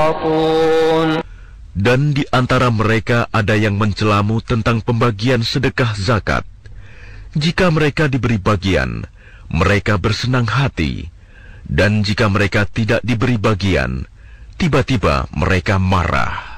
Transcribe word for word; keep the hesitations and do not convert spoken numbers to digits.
يسخطون. Dan di antara mereka ada yang mencelamu tentang pembagian sedekah zakat. Jika mereka diberi bagian, mereka bersenang hati. Dan jika mereka tidak diberi bagian, tiba-tiba mereka marah.